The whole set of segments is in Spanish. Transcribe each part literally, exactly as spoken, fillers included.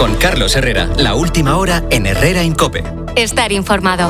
Con Carlos Herrera, la última hora en Herrera en COPE. Estar informado.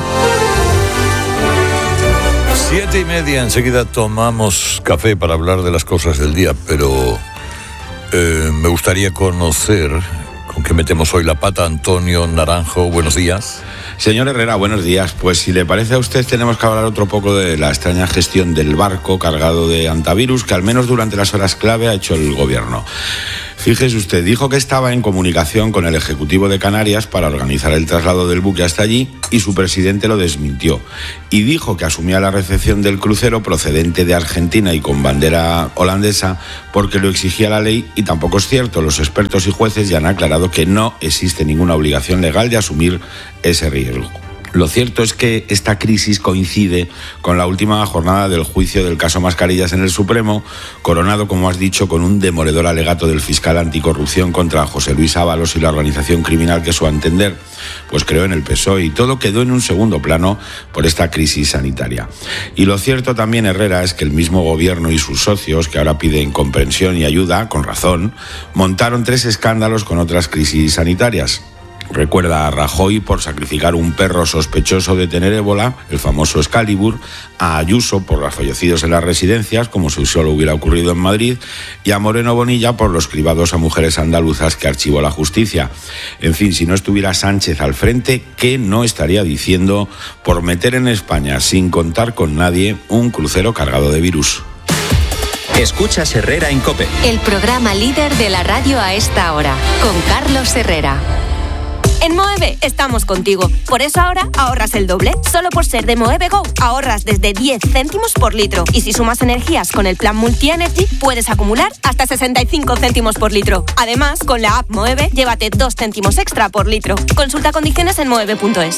Siete y media, enseguida tomamos café para hablar de las cosas del día, pero eh, me gustaría conocer con qué metemos hoy la pata. Antonio Naranjo, buenos días. Señor Herrera, buenos días. Pues si le parece a usted, tenemos que hablar otro poco de la extraña gestión del barco cargado de antivirus que al menos durante las horas clave ha hecho el gobierno. Fíjese usted, dijo que estaba en comunicación con el Ejecutivo de Canarias para organizar el traslado del buque hasta allí y su presidente lo desmintió. Y dijo que asumía la recepción del crucero procedente de Argentina y con bandera holandesa porque lo exigía la ley, y tampoco es cierto. Los expertos y jueces ya han aclarado que no existe ninguna obligación legal de asumir ese riesgo. Lo cierto es que esta crisis coincide con la última jornada del juicio del caso Mascarillas en el Supremo, coronado, como has dicho, con un demoledor alegato del fiscal anticorrupción contra José Luis Ábalos y la organización criminal que, a su entender, pues creó en el P S O E, y todo quedó en un segundo plano por esta crisis sanitaria. Y lo cierto también, Herrera, es que el mismo gobierno y sus socios, que ahora piden comprensión y ayuda, con razón, montaron tres escándalos con otras crisis sanitarias. Recuerda a Rajoy por sacrificar un perro sospechoso de tener ébola, el famoso Excalibur, a Ayuso por los fallecidos en las residencias, como si solo hubiera ocurrido en Madrid, y a Moreno Bonilla por los cribados a mujeres andaluzas que archivó la justicia. En fin, si no estuviera Sánchez al frente, ¿qué no estaría diciendo por meter en España, sin contar con nadie, un crucero cargado de virus? Escuchas Herrera en COPE. El programa líder de la radio a esta hora, con Carlos Herrera. En Moeve estamos contigo. Por eso ahora ahorras el doble. Solo por ser de Moeve Go ahorras desde diez céntimos por litro. Y si sumas energías con el plan Multi-Energy, puedes acumular hasta sesenta y cinco céntimos por litro. Además, con la app Moeve, llévate dos céntimos extra por litro. Consulta condiciones en moeve punto es.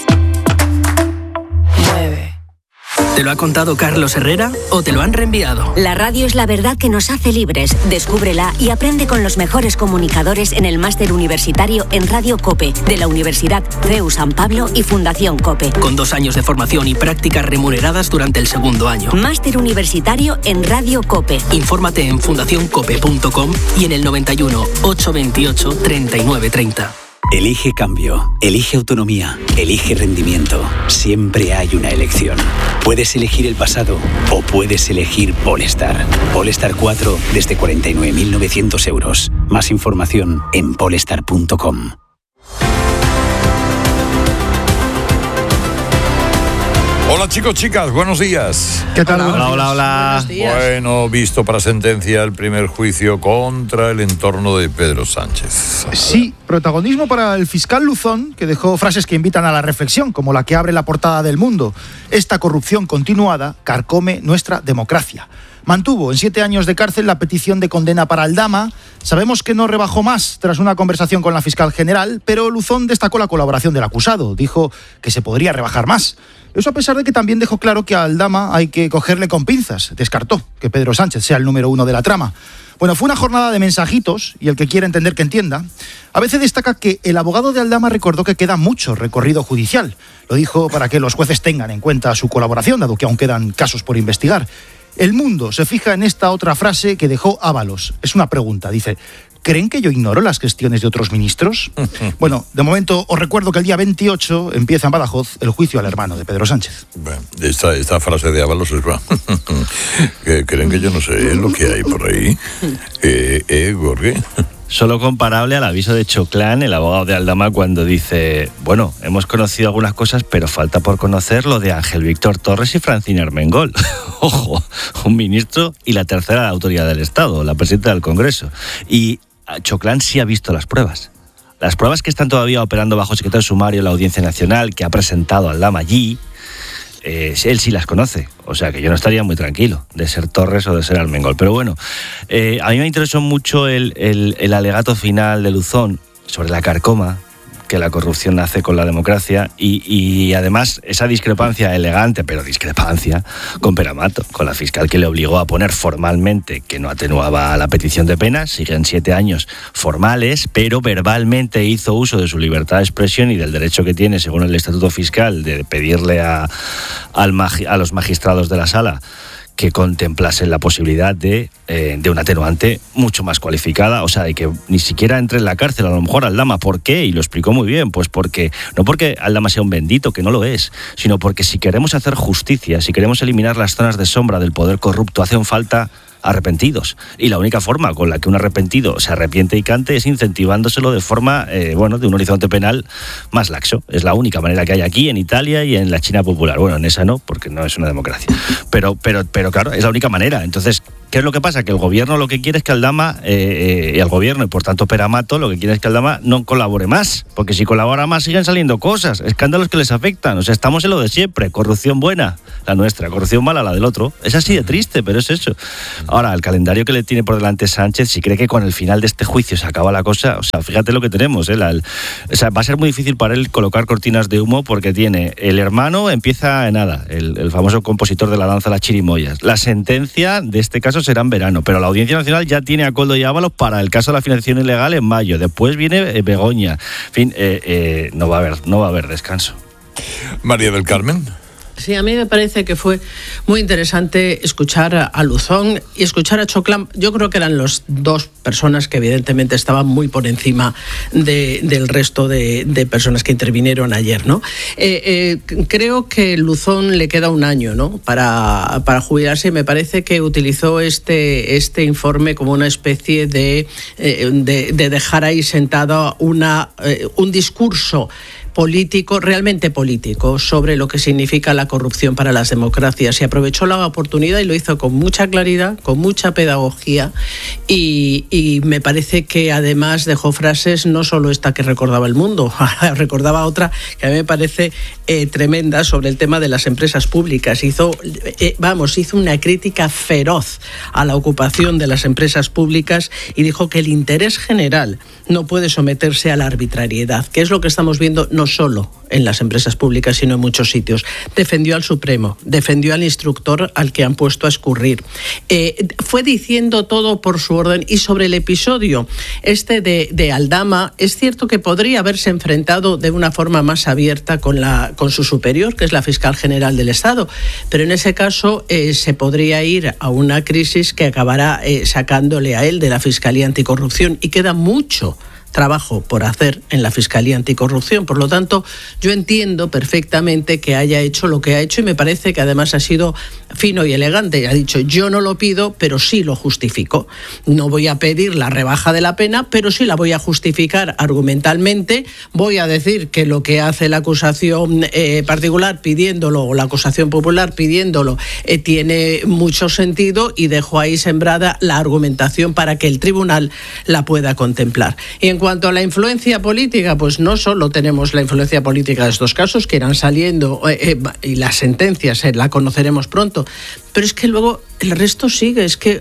Moeve. ¿Te lo ha contado Carlos Herrera o te lo han reenviado? La radio es la verdad que nos hace libres. Descúbrela y aprende con los mejores comunicadores en el máster universitario en Radio COPE de la Universidad C E U San Pablo y Fundación COPE. Con dos años de formación y prácticas remuneradas durante el segundo año. Máster universitario en Radio COPE. Infórmate en fundación cope punto com y en el noventa y uno, ochocientos veintiocho, treinta y nueve treinta. Elige cambio, elige autonomía, elige rendimiento. Siempre hay una elección. Puedes elegir el pasado o puedes elegir Polestar. Polestar cuatro desde cuarenta y nueve mil novecientos euros. Más información en polestar punto com. Hola chicos, chicas, buenos días. ¿Qué tal? Hola, hola, hola. Bueno, visto para sentencia el primer juicio contra el entorno de Pedro Sánchez. Sí, protagonismo para el fiscal Luzón, que dejó frases que invitan a la reflexión, como la que abre la portada del Mundo. Esta corrupción continuada carcome nuestra democracia. Mantuvo en siete años de cárcel la petición de condena para Aldama. Sabemos que no rebajó más tras una conversación con la fiscal general, pero Luzón destacó la colaboración del acusado. Dijo que se podría rebajar más. Eso a pesar de que también dejó claro que a Aldama hay que cogerle con pinzas. Descartó que Pedro Sánchez sea el número uno de la trama. Bueno, fue una jornada de mensajitos, y el que quiera entender que entienda. A veces destaca que el abogado de Aldama recordó que queda mucho recorrido judicial. Lo dijo para que los jueces tengan en cuenta su colaboración, dado que aún quedan casos por investigar. El Mundo se fija en esta otra frase que dejó Ábalos. Es una pregunta, dice: ¿creen que yo ignoro las gestiones de otros ministros? Bueno, de momento os recuerdo que el día veintiocho empieza en Badajoz el juicio al hermano de Pedro Sánchez. Bueno, esta, esta frase de Ábalos es verdad. ¿Creen que yo no sé lo que hay por ahí? Eh, eh, Gorge. Solo comparable al aviso de Choclán, el abogado de Aldama, cuando dice: bueno, hemos conocido algunas cosas, pero falta por conocer lo de Ángel Víctor Torres y Francina Armengol. Ojo, un ministro y la tercera autoridad del Estado, la presidenta del Congreso. Y Choclán sí ha visto las pruebas. Las pruebas que están todavía operando bajo secreto de sumario en la Audiencia Nacional, que ha presentado Aldama allí, eh, él sí las conoce. O sea que yo no estaría muy tranquilo de ser Torres o de ser Armengol. Pero bueno, eh, a mí me interesó mucho el, el, el alegato final de Luzón sobre la carcoma que la corrupción nace con la democracia y, y además esa discrepancia elegante, pero discrepancia, con Peramato, con la fiscal que le obligó a poner formalmente que no atenuaba la petición de pena. Siguen siete años formales, pero verbalmente hizo uso de su libertad de expresión y del derecho que tiene, según el Estatuto Fiscal, de pedirle a, al, a los magistrados de la sala que contemplasen la posibilidad de, eh, de un atenuante mucho más cualificada, o sea, de que ni siquiera entre en la cárcel, a lo mejor Aldama. ¿Por qué? Y lo explicó muy bien, pues porque, no porque Aldama sea un bendito, que no lo es, sino porque si queremos hacer justicia, si queremos eliminar las zonas de sombra del poder corrupto, hacen falta arrepentidos. Y la única forma con la que un arrepentido se arrepiente y cante es incentivándoselo de forma, eh, bueno, de un horizonte penal más laxo. Es la única manera que hay aquí, en Italia y en la China popular. Bueno, en esa no, porque no es una democracia. Pero, pero, pero claro, es la única manera. Entonces, ¿qué es lo que pasa? Que el gobierno lo que quiere es que Aldama, eh, eh, y el gobierno, y por tanto Peramato, lo que quiere es que Aldama no colabore más. Porque si colabora más siguen saliendo cosas, escándalos que les afectan. O sea, estamos en lo de siempre. Corrupción buena, la nuestra. Corrupción mala, la del otro. Es así de triste, pero es eso. Ahora, el calendario que le tiene por delante Sánchez, si cree que con el final de este juicio se acaba la cosa, o sea, fíjate lo que tenemos, ¿eh? La, el, o sea, va a ser muy difícil para él colocar cortinas de humo porque tiene el hermano, empieza en nada, el, el famoso compositor de la danza Las Chirimoyas. La sentencia de este caso será en verano, pero la Audiencia Nacional ya tiene a Koldo y Ábalos para el caso de la financiación ilegal en mayo. Después viene eh, Begoña. En fin, eh, eh, no va a haber, no va a haber descanso. María del Carmen. Sí, a mí me parece que fue muy interesante escuchar a Luzón y escuchar a Choclán. Yo creo que eran las dos personas que evidentemente estaban muy por encima de, del resto de, de personas que intervinieron ayer, ¿no? Eh, eh, creo que Luzón le queda un año, ¿no?, para, para jubilarse, y me parece que utilizó este, este informe como una especie de, eh, de, de dejar ahí sentado una, eh, un discurso político, realmente político, sobre lo que significa la corrupción para las democracias, y aprovechó la oportunidad y lo hizo con mucha claridad, con mucha pedagogía, y, y me parece que además dejó frases, no solo esta que recordaba El Mundo, recordaba otra que a mí me parece eh, tremenda sobre el tema de las empresas públicas. Hizo, eh, vamos, hizo una crítica feroz a la ocupación de las empresas públicas y dijo que el interés general no puede someterse a la arbitrariedad, que es lo que estamos viendo no solo en las empresas públicas, sino en muchos sitios. Defendió al Supremo, defendió al instructor al que han puesto a escurrir. Eh, fue diciendo todo por su orden. Y sobre el episodio este de, de Aldama, es cierto que podría haberse enfrentado de una forma más abierta con, la, con su superior, que es la fiscal general del Estado, pero en ese caso eh, se podría ir a una crisis que acabará eh, sacándole a él de la Fiscalía Anticorrupción, y queda mucho trabajo por hacer en la Fiscalía Anticorrupción. Por lo tanto, yo entiendo perfectamente que haya hecho lo que ha hecho, y me parece que además ha sido fino y elegante. Ha dicho, yo no lo pido, pero sí lo justifico. No voy a pedir la rebaja de la pena, pero sí la voy a justificar argumentalmente. Voy a decir que lo que hace la acusación eh, particular pidiéndolo, o la acusación popular pidiéndolo, eh, tiene mucho sentido, y dejo ahí sembrada la argumentación para que el tribunal la pueda contemplar. Y en En cuanto a la influencia política, pues no solo tenemos la influencia política de estos casos que irán saliendo, eh, eh, y las sentencias eh, la conoceremos pronto, pero es que luego el resto sigue. Es que,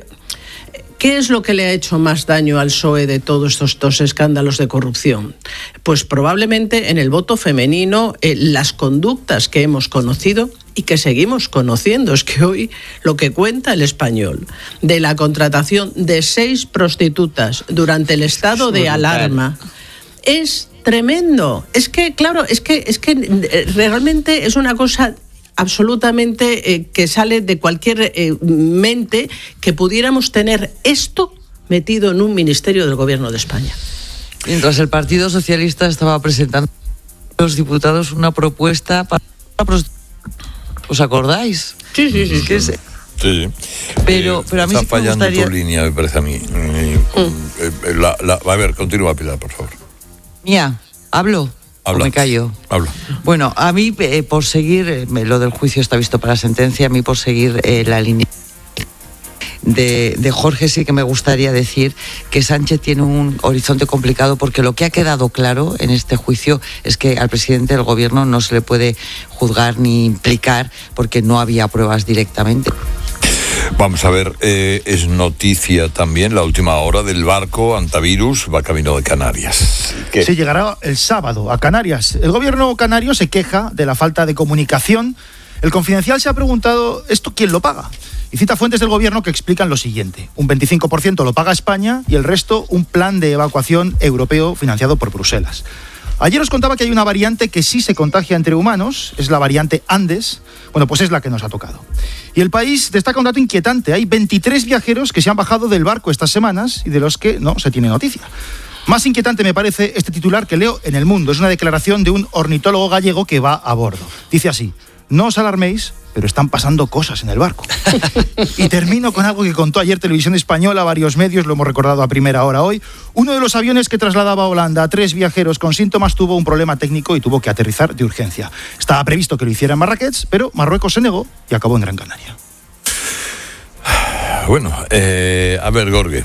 ¿qué es lo que le ha hecho más daño al P S O E de todos estos dos escándalos de corrupción? Pues probablemente en el voto femenino, eh, las conductas que hemos conocido y que seguimos conociendo. Es que hoy lo que cuenta El Español de la contratación de seis prostitutas durante el estado de alarma es tremendo. Es que, claro, es que, es que realmente es una cosa absolutamente eh, que sale de cualquier eh, mente que pudiéramos tener esto metido en un ministerio del Gobierno de España. Mientras el Partido Socialista estaba presentando a los diputados una propuesta para la prostitución. ¿Os acordáis? Sí, sí, sí. Es que sí. Es... Sí. Pero, eh, pero a mí está sí que fallando me gustaría... tu línea, me parece a mí. Eh, mm. eh, la, la, a ver, continúa, Pilar, por favor. Mía, ¿hablo? Habla. ¿O me callo? Habla. Bueno, a mí, eh, por seguir, eh, lo del juicio está visto para sentencia, a mí por seguir eh, la línea de, de Jorge, sí que me gustaría decir que Sánchez tiene un horizonte complicado, porque lo que ha quedado claro en este juicio es que al presidente del gobierno no se le puede juzgar ni implicar porque no había pruebas directamente. Vamos a ver, eh, es noticia también la última hora del barco antivirus, va camino de Canarias. ¿Qué? Sí, llegará el sábado a Canarias. El gobierno canario se queja de la falta de comunicación. El Confidencial se ha preguntado, ¿esto quién lo paga? Y cita fuentes del gobierno que explican lo siguiente: un veinticinco por ciento lo paga España y el resto un plan de evacuación europeo financiado por Bruselas. Ayer os contaba que hay una variante que sí se contagia entre humanos, es la variante Andes. Bueno, pues es la que nos ha tocado. Y El País destaca un dato inquietante. Hay veintitrés viajeros que se han bajado del barco estas semanas y de los que no se tiene noticia. Más inquietante me parece este titular que leo en El Mundo. Es una declaración de un ornitólogo gallego que va a bordo. Dice así: no os alarméis, pero están pasando cosas en el barco. Y termino con algo que contó ayer Televisión Española, varios medios, lo hemos recordado a primera hora hoy. Uno de los aviones que trasladaba a Holanda a tres viajeros con síntomas tuvo un problema técnico y tuvo que aterrizar de urgencia. Estaba previsto que lo hiciera en Marrakech, pero Marruecos se negó y acabó en Gran Canaria. Bueno, eh, a ver, Gorge.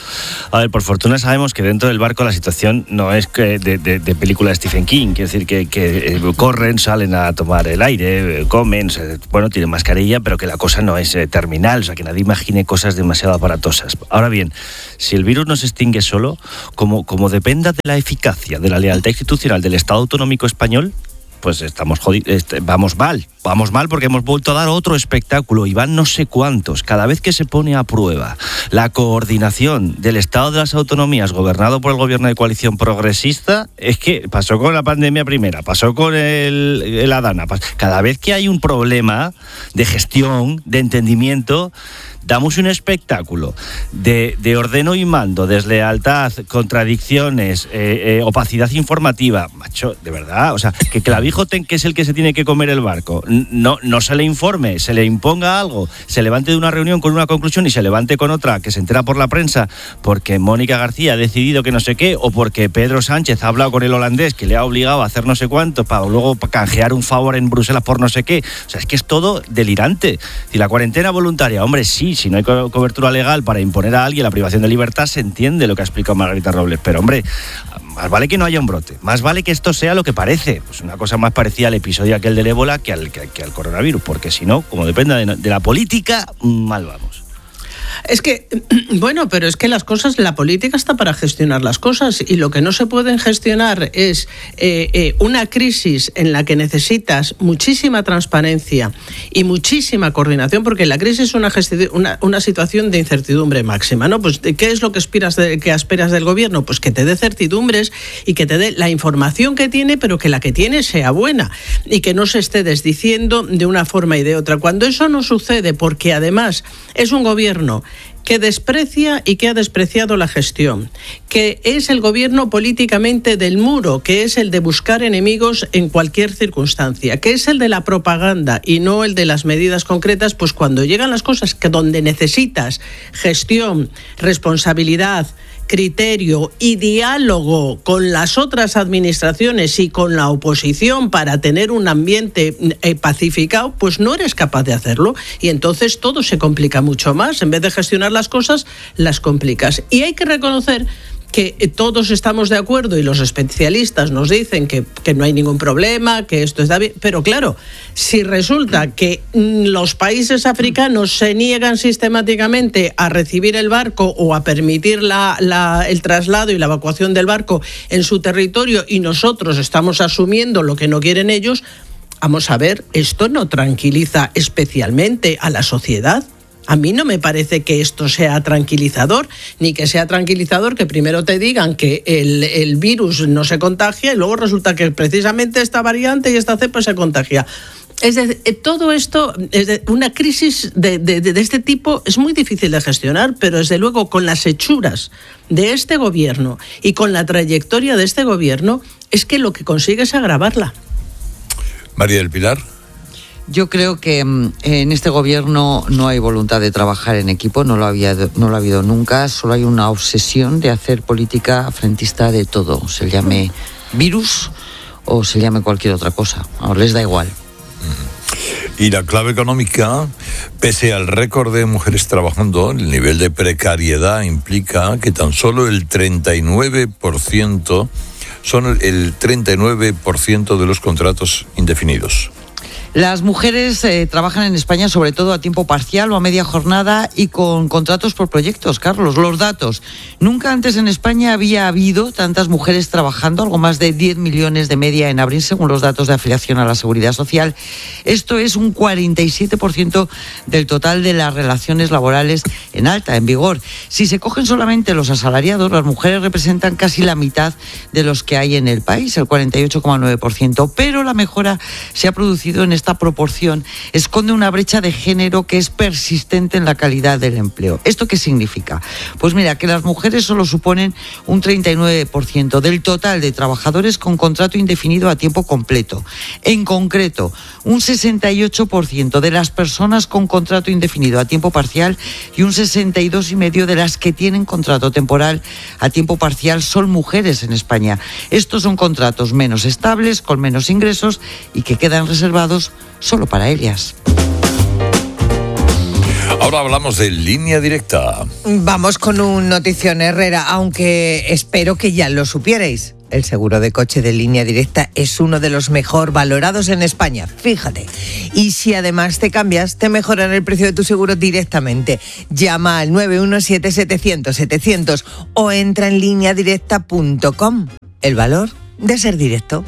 A ver, por fortuna sabemos que dentro del barco la situación no es que de, de, de película de Stephen King, quiere decir que, que corren, salen a tomar el aire, comen, bueno, tienen mascarilla, pero que la cosa no es eh, terminal, o sea, que nadie imagine cosas demasiado aparatosas. Ahora bien, si el virus no se extingue solo, como, como dependa de la eficacia, de la lealtad institucional del Estado autonómico español, pues estamos jodidos, vamos mal, vamos mal porque hemos vuelto a dar otro espectáculo y van no sé cuántos. Cada vez que se pone a prueba la coordinación del Estado de las autonomías gobernado por el gobierno de coalición progresista, es que pasó con la pandemia primera, pasó con el, el Adana, cada vez que hay un problema de gestión, de entendimiento, damos un espectáculo de, de ordeno y mando, deslealtad, contradicciones, eh, eh, opacidad informativa. Macho, de verdad, o sea, que Clavijo, ten, que es el que se tiene que comer el barco, no, no se le informe, se le imponga algo, se levante de una reunión con una conclusión y se levante con otra, que se entera por la prensa porque Mónica García ha decidido que no sé qué, o porque Pedro Sánchez ha hablado con el holandés que le ha obligado a hacer no sé cuánto para luego canjear un favor en Bruselas por no sé qué. O sea, es que es todo delirante. Y la cuarentena voluntaria, hombre, sí, si no hay co- cobertura legal para imponer a alguien la privación de libertad, se entiende lo que ha explicado Margarita Robles, pero hombre, más vale que no haya un brote, más vale que esto sea lo que parece, pues una cosa más parecida al episodio aquel del ébola que al, que, que al coronavirus, porque si no, como dependa de, de la política, mal vamos. Es que, bueno, pero es que las cosas, la política está para gestionar las cosas y lo que no se pueden gestionar es eh, eh, una crisis en la que necesitas muchísima transparencia y muchísima coordinación, porque la crisis es una, gesti- una, una situación de incertidumbre máxima, ¿no? Pues, ¿qué es lo que esperas, de, que esperas del gobierno? Pues que te dé certidumbres y que te dé la información que tiene, pero que la que tiene sea buena y que no se esté desdiciendo de una forma y de otra. Cuando eso no sucede, porque además es un gobierno que desprecia y que ha despreciado la gestión, que es el gobierno políticamente del muro, que es el de buscar enemigos en cualquier circunstancia, que es el de la propaganda y no el de las medidas concretas, pues cuando llegan las cosas que donde necesitas gestión, responsabilidad, criterio y diálogo con las otras administraciones y con la oposición para tener un ambiente eh, pacificado, pues no eres capaz de hacerlo y entonces todo se complica mucho más. En vez de gestionar las cosas, las complicas. Y hay que reconocer que todos estamos de acuerdo y los especialistas nos dicen que, que no hay ningún problema, que esto está bien, pero claro, si resulta que los países africanos se niegan sistemáticamente a recibir el barco o a permitir la, la, el traslado y la evacuación del barco en su territorio y nosotros estamos asumiendo lo que no quieren ellos, vamos a ver, esto no tranquiliza especialmente a la sociedad. A mí no me parece que esto sea tranquilizador, ni que sea tranquilizador que primero te digan que el, el virus no se contagia y luego resulta que precisamente esta variante y esta cepa se contagia. Es decir, todo esto, es de, una crisis de, de, de este tipo es muy difícil de gestionar, pero desde luego con las hechuras de este gobierno y con la trayectoria de este gobierno, es que lo que consigue es agravarla. María del Pilar. Yo creo que en este gobierno no hay voluntad de trabajar en equipo, no lo había, no lo ha habido nunca, solo hay una obsesión de hacer política frentista de todo, se llame virus o se llame cualquier otra cosa, ahora les da igual. Y la clave económica, pese al récord de mujeres trabajando, el nivel de precariedad implica que tan solo el treinta y nueve por ciento son el treinta y nueve por ciento de los contratos indefinidos. Las mujeres eh, trabajan en España sobre todo a tiempo parcial o a media jornada y con contratos por proyectos. Carlos, los datos. Nunca antes en España había habido tantas mujeres trabajando, algo más de diez millones de media en abril, según los datos de afiliación a la Seguridad Social. Esto es un cuarenta y siete por ciento del total de las relaciones laborales en alta, en vigor. Si se cogen solamente los asalariados, las mujeres representan casi la mitad de los que hay en el país, el cuarenta y ocho coma nueve por ciento. Pero la mejora se ha producido en esta proporción esconde una brecha de género que es persistente en la calidad del empleo. ¿Esto qué significa? Pues mira, que las mujeres solo suponen un treinta y nueve por ciento del total de trabajadores con contrato indefinido a tiempo completo. En concreto, un sesenta y ocho por ciento de las personas con contrato indefinido a tiempo parcial y un sesenta y dos coma cinco por ciento de las que tienen contrato temporal a tiempo parcial son mujeres en España. Estos son contratos menos estables, con menos ingresos y que quedan reservados solo para ellas. Ahora hablamos de Línea Directa. Vamos con un notición, Herrera, aunque espero que ya lo supierais. El seguro de coche de Línea Directa es uno de los mejor valorados en España, fíjate. Y si además te cambias, te mejoran el precio de tu seguro directamente. Llama al nueve uno siete, setecientos, setecientos o entra en línea directa punto com. El valor de ser directo.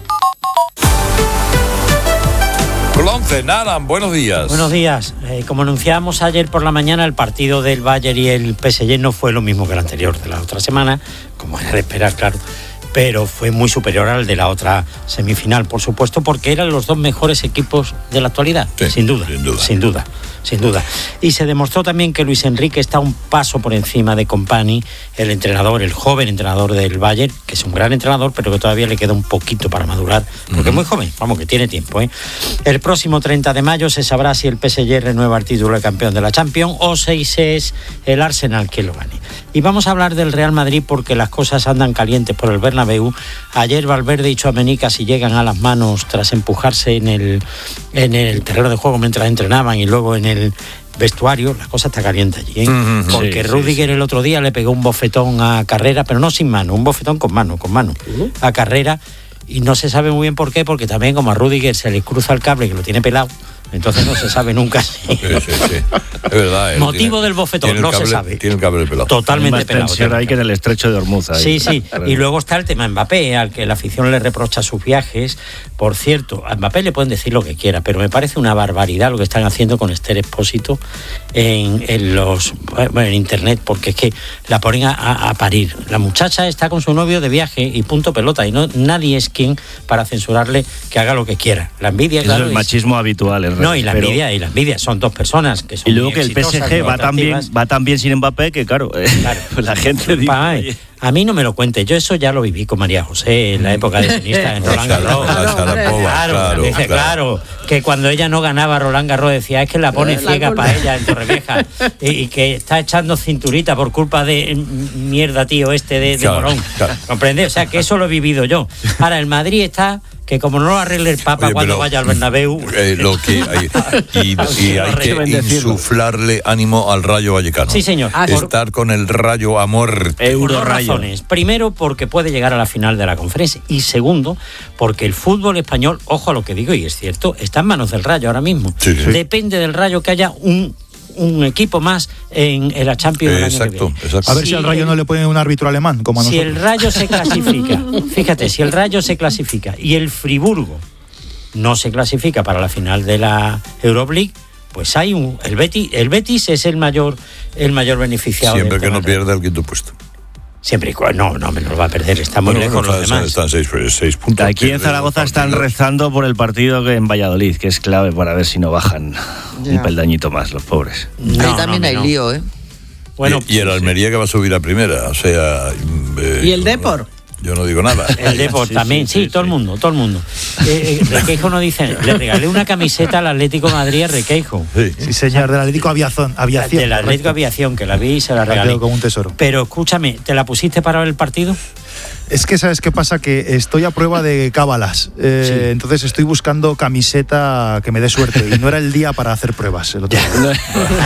Once, Naran, buenos días. Buenos días. Eh, como anunciábamos ayer por la mañana, el partido del Bayern y el P S G no fue lo mismo que el anterior de la otra semana, como era de esperar, claro, pero fue muy superior al de la otra semifinal, por supuesto, porque eran los dos mejores equipos de la actualidad, sí, sin duda, sin duda, sin duda, sin duda. Y se demostró también que Luis Enrique está un paso por encima de Kompany, el entrenador, el joven entrenador del Bayern, que es un gran entrenador, pero que todavía le queda un poquito para madurar, porque uh-huh. es muy joven, vamos, que tiene tiempo, ¿eh? El próximo treinta de mayo se sabrá si el P S G renueva el título de campeón de la Champions o si es el Arsenal quien lo gane. Y vamos a hablar del Real Madrid porque las cosas andan calientes por el Bernabéu. Ayer Valverde y Tchouaméni casi llegan a las manos tras empujarse en el, en el terreno de juego mientras entrenaban y luego en el vestuario. La cosa está caliente allí, ¿eh? Mm-hmm. Porque sí, Rüdiger sí, sí. el otro día le pegó un bofetón a Carrera, pero no sin mano, un bofetón con mano, con mano, uh-huh. a Carrera, y no se sabe muy bien por qué, porque también como a Rüdiger se le cruza el cable que lo tiene pelado, entonces no se sabe nunca si... Sí, sí, sí. Es verdad. ¿eh? Motivo tiene, del bofetón, no cable, se sabe. Tiene el cable pelado. Totalmente pelado. Tiene ahí que en el estrecho de Hormuz. Ahí. Sí, sí. Y luego está el tema Mbappé, al que la afición le reprocha sus viajes. Por cierto, a Mbappé le pueden decir lo que quiera, pero me parece una barbaridad lo que están haciendo con Esther Expósito en, en los bueno, en internet, porque es que la ponen a, a parir. La muchacha está con su novio de viaje y punto pelota, y no nadie es quien para censurarle que haga lo que quiera. La envidia, Eso claro, es el machismo es... habitual. En no, y la pero... envidia, y la envidia son dos personas que son y luego que el P S G va tan bien, va tan bien sin Mbappé que claro, claro. Pues la gente dice, Ay, a mí no me lo cuente, yo eso ya lo viví con María José en la época de tenista en Roland Garros. Claro, claro, claro, dice, claro, que cuando ella no ganaba Roland Garros decía, es que la pone ciega para ella en Torrevieja y, y que está echando cinturita por culpa de mierda tío este de, de claro, Morón. Claro. ¿Comprende? O sea, que eso lo he vivido yo. Ahora, el Madrid está... que como no lo arregle el Papa Oye, cuando pero, vaya al Bernabéu... Eh, lo que hay, y, y hay que insuflarle ánimo al Rayo Vallecano. Sí, señor. Estar con el Rayo a muerte. Por dos razones. Primero, porque puede llegar a la final de la conferencia. Y segundo, porque el fútbol español, ojo a lo que digo, y es cierto, está en manos del Rayo ahora mismo. Sí, sí. Depende del Rayo que haya un... un equipo más en, en la Champions del año que viene. Exacto. A ver si, si al Rayo el, no le ponen un árbitro alemán, como a si nosotros. el Rayo se clasifica, fíjate, si el Rayo se clasifica y el Friburgo no se clasifica para la final de la Euroleague, pues hay un el Betis, el Betis es el mayor el mayor beneficiado. Siempre que no pierda el quinto puesto. Siempre y cuando, no, no me lo va a perder, está muy bueno, lejos no, los están, demás. Están seis, seis puntos. Aquí en Zaragoza están rezando por el partido que en Valladolid, que es clave para ver si no bajan ya. un peldañito más los pobres. No, Ahí también no, hay no. lío, ¿eh? Bueno, y, y el Almería sí. que va a subir a primera, o sea... Eh, ¿Y el Depor? Yo no digo nada. El Depor sí, también, sí, sí, sí todo sí. el mundo, todo el mundo. Eh, eh, Requeijo no dice, le regalé una camiseta al Atlético de Madrid a Requeijo. Sí, sí señor, del Atlético Aviación. Aviación del Atlético correcto. Aviación, que la vi y se la regalé. Como un tesoro. Pero escúchame, ¿te la pusiste para ver el partido? Es que, ¿sabes qué pasa? Que estoy a prueba de cábalas. Eh, sí. Entonces estoy buscando camiseta que me dé suerte. Y no era el día para hacer pruebas. El otro día.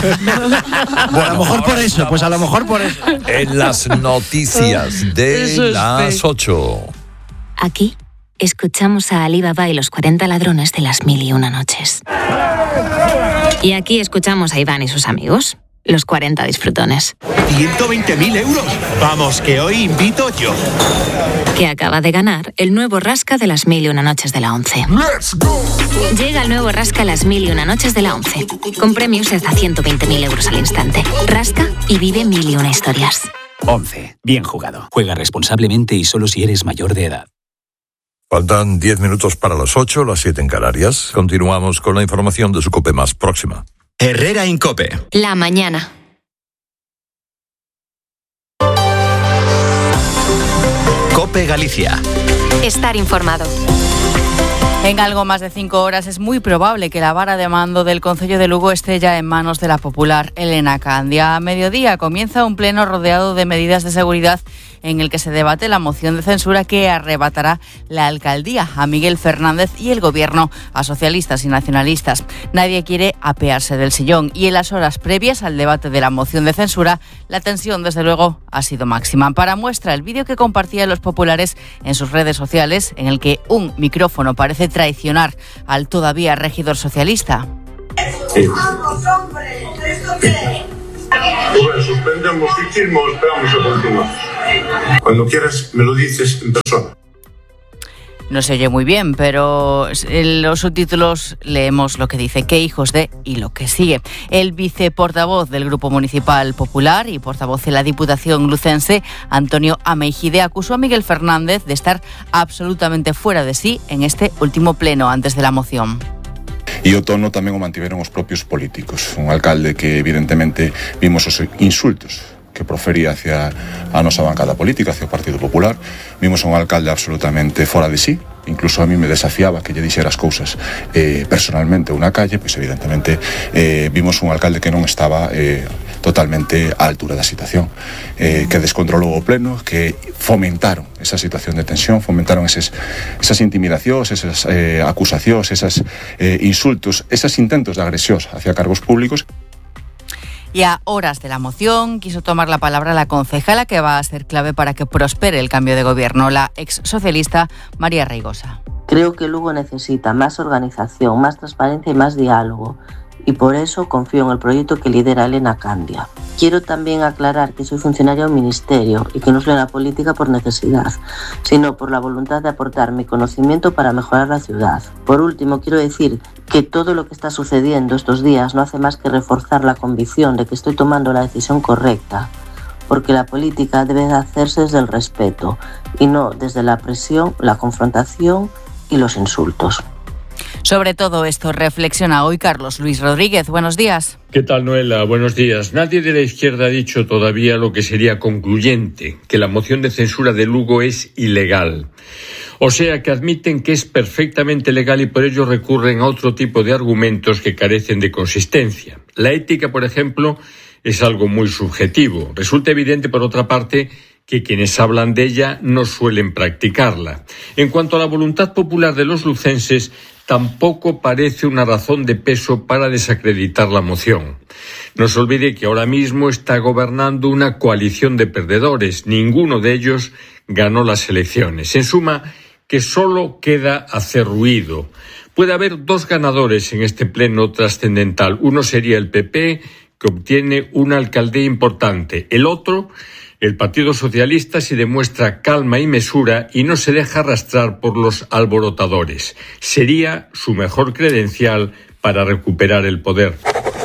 Bueno, a lo mejor por eso, pues a lo mejor por eso. En las noticias de las ocho. Aquí escuchamos a Ali Baba y los cuarenta ladrones de las mil y una noches. Y aquí escuchamos a Iván y sus amigos, los cuarenta disfrutones. ciento veinte mil euros. Vamos, que hoy invito yo. Que acaba de ganar el nuevo Rasca de las mil y una noches de la once. ¡Let's go! Llega el nuevo Rasca las mil y una noches de la once. Con premios de hasta ciento veinte mil euros al instante. Rasca y vive mil y una historias. once. Bien jugado. Juega responsablemente y solo si eres mayor de edad. Faltan diez minutos para las ocho, las siete en Canarias. Continuamos con la información de su COPE más próxima. Herrera Incope. La mañana. COPE Galicia. Estar informado. En algo más de cinco horas es muy probable que la vara de mando del Concello de Lugo esté ya en manos de la popular Elena Candia. A mediodía comienza un pleno rodeado de medidas de seguridad en el que se debate la moción de censura que arrebatará la alcaldía a Miguel Fernández y el gobierno a socialistas y nacionalistas. Nadie quiere apearse del sillón y en las horas previas al debate de la moción de censura la tensión desde luego ha sido máxima. Para muestra el vídeo que compartían los populares en sus redes sociales en el que un micrófono parece traicionar al todavía regidor socialista. Sí. ¡Vamos, hombre! ¿Esto qué? Bueno, suspendemos fichismo, esperamos a continuar. Cuando quieras me lo dices en persona. No se oye muy bien, pero en los subtítulos leemos lo que dice, qué hijos de y lo que sigue. El viceportavoz del Grupo Municipal Popular y portavoz de la Diputación lucense, Antonio Ameijide, acusó a Miguel Fernández de estar absolutamente fuera de sí en este último pleno antes de la moción. E o tono tamén o mantiveron os propios políticos. Un alcalde que evidentemente vimos os insultos que profería hacia a nosa bancada política, hacia o Partido Popular. Vimos un alcalde absolutamente fora de sí, incluso a mí me desafiaba que lle dixera as cousas eh, personalmente unha calle, pois evidentemente eh, vimos un alcalde que non estaba eh, totalmente á altura da situación, eh, que descontrolou o pleno, que fomentaron esa situación de tensión, fomentaron eses, esas intimidacións, esas eh, acusacións, esas eh, insultos, esos intentos de agresións hacia cargos públicos. Y a horas de la moción quiso tomar la palabra la concejala que va a ser clave para que prospere el cambio de gobierno, la ex socialista María Reigosa. Creo que Lugo necesita más organización, más transparencia y más diálogo. Y por eso confío en el proyecto que lidera Elena Candia. Quiero también aclarar que soy funcionaria de un ministerio y que no soy en la política por necesidad, sino por la voluntad de aportar mi conocimiento para mejorar la ciudad. Por último, quiero decir que todo lo que está sucediendo estos días no hace más que reforzar la convicción de que estoy tomando la decisión correcta, porque la política debe de hacerse desde el respeto y no desde la presión, la confrontación y los insultos. Sobre todo esto reflexiona hoy Carlos Luis Rodríguez. Buenos días. ¿Qué tal, Noela? Buenos días. Nadie de la izquierda ha dicho todavía lo que sería concluyente, que la moción de censura de Lugo es ilegal. O sea, que admiten que es perfectamente legal y por ello recurren a otro tipo de argumentos que carecen de consistencia. La ética, por ejemplo, es algo muy subjetivo. Resulta evidente, por otra parte, que quienes hablan de ella no suelen practicarla. En cuanto a la voluntad popular de los lucenses, tampoco parece una razón de peso para desacreditar la moción. No se olvide que ahora mismo está gobernando una coalición de perdedores. Ninguno de ellos ganó las elecciones. En suma, que solo queda hacer ruido. Puede haber dos ganadores en este pleno trascendental. Uno sería el P P, que obtiene una alcaldía importante. El otro, el Partido Socialista, si demuestra calma y mesura y no se deja arrastrar por los alborotadores. Sería su mejor credencial para recuperar el poder.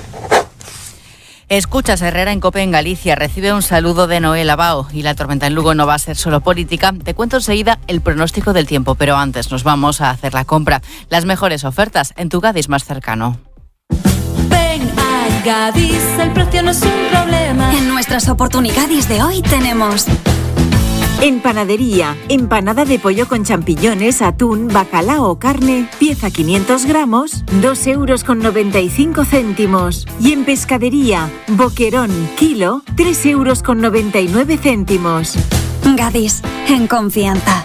Escuchas Herrera en COPE en Galicia. Recibe un saludo de Noel Abao. Y la tormenta en Lugo no va a ser solo política. Te cuento enseguida el pronóstico del tiempo, pero antes nos vamos a hacer la compra. Las mejores ofertas en tu Gadis más cercano. Ven a Gadis, el precio no es un problema. En nuestras oportunidades de hoy tenemos... En panadería, empanada de pollo con champiñones, atún, bacalao o carne, pieza quinientos gramos, dos euros con noventa y cinco céntimos. Y en pescadería, boquerón, kilo, tres euros con noventa y nueve céntimos. Gadis, en confianza.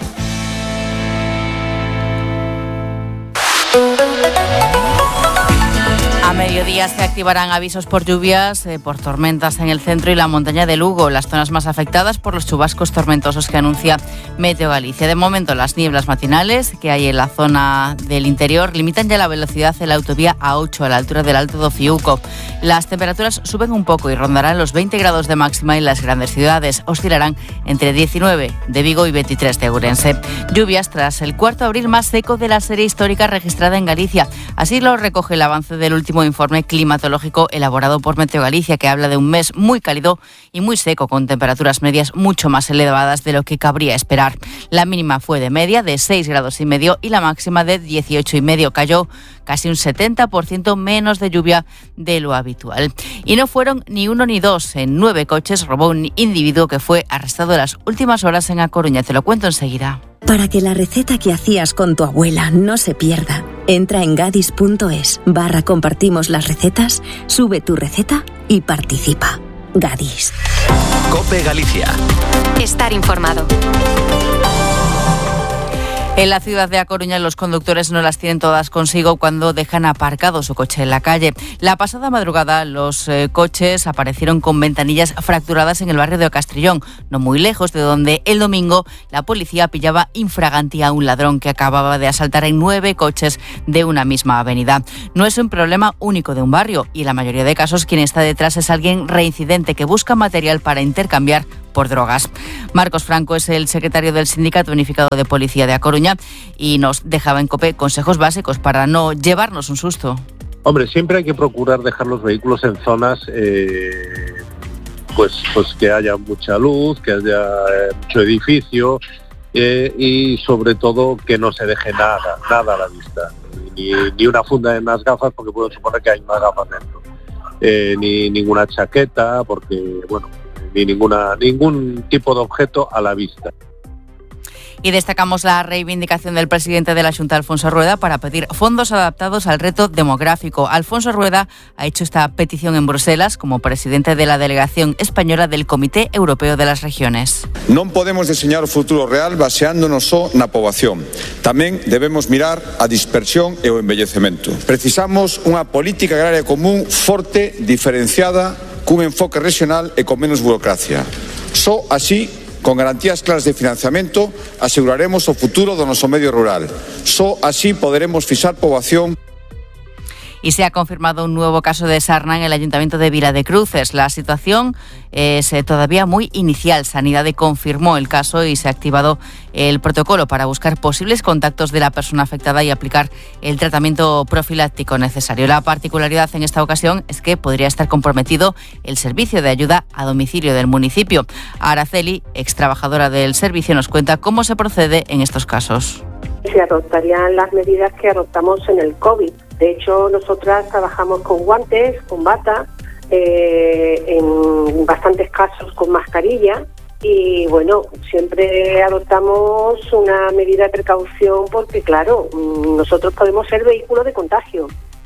A mediodía se activarán avisos por lluvias, eh, por tormentas en el centro y la montaña de Lugo, las zonas más afectadas por los chubascos tormentosos que anuncia Meteo Galicia. De momento, las nieblas matinales que hay en la zona del interior limitan ya la velocidad en la autovía A ocho a la altura del Alto do Fiuco. Las temperaturas suben un poco y rondarán los veinte grados de máxima en las grandes ciudades. Oscilarán entre diecinueve de Vigo y veintitrés de Ourense. Lluvias tras el cuarto abril más seco de la serie histórica registrada en Galicia. Así lo recoge el avance del último último informe climatológico elaborado por Meteo Galicia, que habla de un mes muy cálido y muy seco, con temperaturas medias mucho más elevadas de lo que cabría esperar. La mínima fue de media de seis grados y medio y la máxima de dieciocho y medio. Cayó casi un setenta por ciento menos de lluvia de lo habitual. Y no fueron ni uno ni dos. En nueve coches robó un individuo que fue arrestado en las últimas horas en A Coruña. Te lo cuento enseguida. Para que la receta que hacías con tu abuela no se pierda, entra en gadis punto es barra compartimos las recetas, sube tu receta y participa. Gadis. COPE Galicia. Estar informado. En la ciudad de A Coruña, los conductores no las tienen todas consigo cuando dejan aparcado su coche en la calle. La pasada madrugada, los eh, coches aparecieron con ventanillas fracturadas en el barrio de Castrillón, no muy lejos de donde el domingo la policía pillaba infraganti a un ladrón que acababa de asaltar en nueve coches de una misma avenida. No es un problema único de un barrio y en la mayoría de casos quien está detrás es alguien reincidente que busca material para intercambiar por drogas. Marcos Franco es el secretario del Sindicato Unificado de Policía de A Coruña y nos dejaba en COPE consejos básicos para no llevarnos un susto. Hombre, siempre hay que procurar dejar los vehículos en zonas eh, pues, pues que haya mucha luz, que haya eh, mucho edificio eh, y sobre todo que no se deje nada, nada a la vista. Ni, ni una funda en las gafas porque puedo suponer que hay unas gafas dentro. Eh, ni ninguna chaqueta porque, bueno, ni ninguna ningún tipo de objeto a la vista. Y destacamos la reivindicación del presidente de la Xunta, Alfonso Rueda, para pedir fondos adaptados al reto demográfico. Alfonso Rueda ha hecho esta petición en Bruselas como presidente de la delegación española del Comité Europeo de las Regiones. Non podemos deseñar o futuro real baseándonos só na poboación. Tamén debemos mirar a dispersión e o envellecemento. Precisamos unha política agraria común forte, diferenciada, cun enfoque regional e con menos burocracia. Só así, con garantías claras de financiamento, aseguraremos o futuro do noso medio rural. Só así poderemos fixar poboación. Y se ha confirmado un nuevo caso de sarna en el Ayuntamiento de Vila de Cruces. La situación es todavía muy inicial. Sanidad confirmó el caso y se ha activado el protocolo para buscar posibles contactos de la persona afectada y aplicar el tratamiento profiláctico necesario. La particularidad en esta ocasión es que podría estar comprometido el servicio de ayuda a domicilio del municipio. Araceli, ex trabajadora del servicio, nos cuenta cómo se procede en estos casos. Se adoptarían las medidas que adoptamos en el COVID. De hecho, nosotras trabajamos con guantes, con bata, eh, en bastantes casos con mascarilla y, bueno, siempre adoptamos una medida de precaución porque, claro, nosotros podemos ser vehículo de contagio.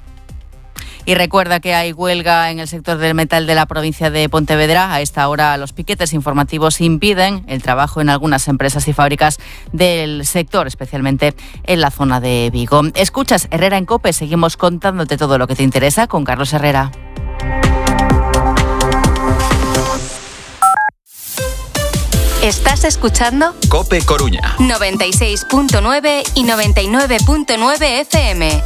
Y recuerda que hay huelga en el sector del metal de la provincia de Pontevedra. A esta hora los piquetes informativos impiden el trabajo en algunas empresas y fábricas del sector, especialmente en la zona de Vigo. Escuchas Herrera en COPE, seguimos contándote todo lo que te interesa con Carlos Herrera. ¿Estás escuchando? COPE Coruña. noventa y seis punto nueve y noventa y nueve punto nueve F M.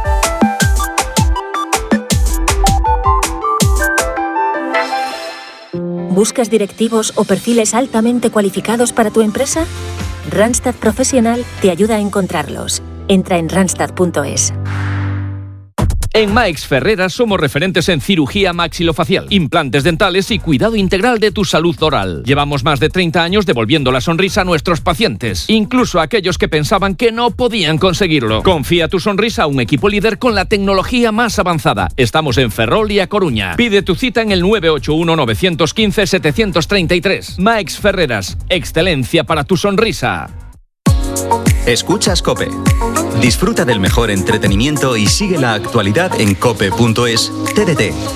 ¿Buscas directivos o perfiles altamente cualificados para tu empresa? Randstad Profesional te ayuda a encontrarlos. Entra en randstad punto es. En Maix Ferreras somos referentes en cirugía maxilofacial, implantes dentales y cuidado integral de tu salud oral. Llevamos más de treinta años devolviendo la sonrisa a nuestros pacientes, incluso a aquellos que pensaban que no podían conseguirlo. Confía tu sonrisa a un equipo líder con la tecnología más avanzada. Estamos en Ferrol y A Coruña. Pide tu cita en el nueve ocho uno, nueve uno cinco, siete tres tres. Maix Ferreras, excelencia para tu sonrisa. Escuchas COPE. Disfruta del mejor entretenimiento y sigue la actualidad en cope punto es. T D T.